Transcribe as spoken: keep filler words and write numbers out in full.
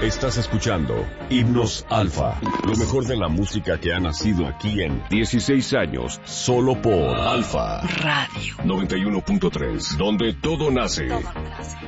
Estás escuchando Himnos Alfa, lo mejor de la música que ha nacido aquí en dieciséis años, solo por Alfa Radio noventa y uno punto tres, donde todo nace. Todo nace.